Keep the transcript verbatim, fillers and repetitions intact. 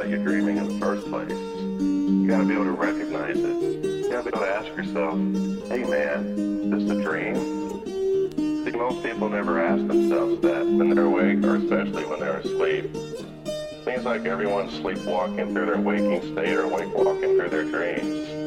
that you're dreaming in the first place. You gotta be able to recognize it. You gotta be able to ask yourself, hey man, is this a dream? See, most people never ask themselves that when they're awake, or especially when they're asleep. Seems like everyone's sleepwalking through their waking state or wake walking through their dreams.